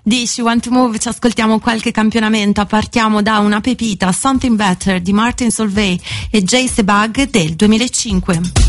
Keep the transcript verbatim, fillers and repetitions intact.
Di She Want to Move ci ascoltiamo qualche campionamento, partiamo da una pepita, Something Better di Martin Solveig e Jay Sebag del duemilacinque.